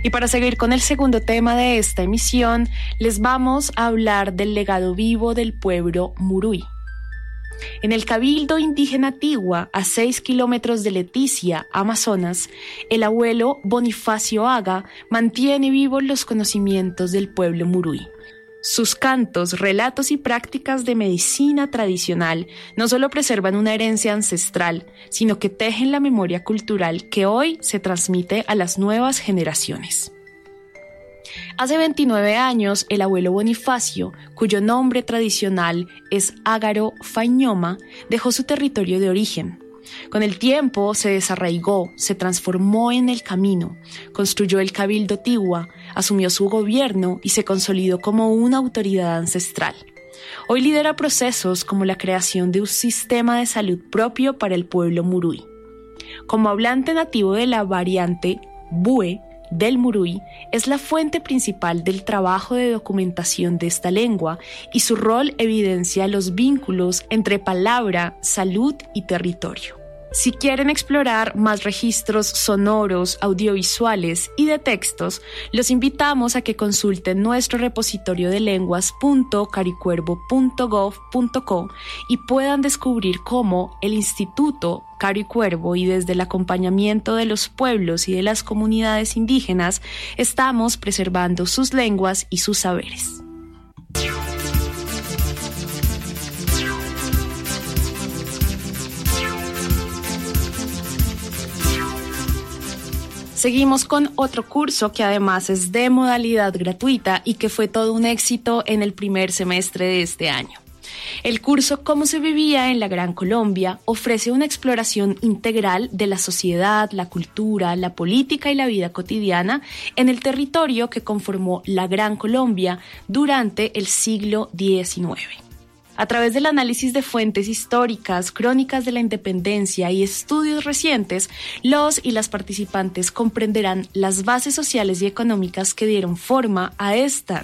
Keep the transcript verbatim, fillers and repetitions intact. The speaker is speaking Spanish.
Y para seguir con el segundo tema de esta emisión, les vamos a hablar del legado vivo del pueblo Muruy. En el Cabildo Indígena Tigua, a seis kilómetros de Leticia, Amazonas, el abuelo Bonifacio Aga mantiene vivos los conocimientos del pueblo Muruy. Sus cantos, relatos y prácticas de medicina tradicional no solo preservan una herencia ancestral, sino que tejen la memoria cultural que hoy se transmite a las nuevas generaciones. Hace veintinueve años, el abuelo Bonifacio, cuyo nombre tradicional es Ágaro Faiñoma, dejó su territorio de origen. Con el tiempo se desarraigó, se transformó en el camino, construyó el Cabildo Tigua, asumió su gobierno y se consolidó como una autoridad ancestral. Hoy lidera procesos como la creación de un sistema de salud propio para el pueblo Muruy. Como hablante nativo de la variante Bue del Muruy, es la fuente principal del trabajo de documentación de esta lengua y su rol evidencia los vínculos entre palabra, salud y territorio. Si quieren explorar más registros sonoros, audiovisuales y de textos, los invitamos a que consulten nuestro repositorio de lenguas punto caricuervo punto gov punto co y puedan descubrir cómo el Instituto Caricuervo y desde el acompañamiento de los pueblos y de las comunidades indígenas estamos preservando sus lenguas y sus saberes. Seguimos con otro curso que además es de modalidad gratuita y que fue todo un éxito en el primer semestre de este año. El curso Cómo se vivía en la Gran Colombia ofrece una exploración integral de la sociedad, la cultura, la política y la vida cotidiana en el territorio que conformó la Gran Colombia durante el siglo diecinueve. A través del análisis de fuentes históricas, crónicas de la independencia y estudios recientes, los y las participantes comprenderán las bases sociales y económicas que dieron forma a esta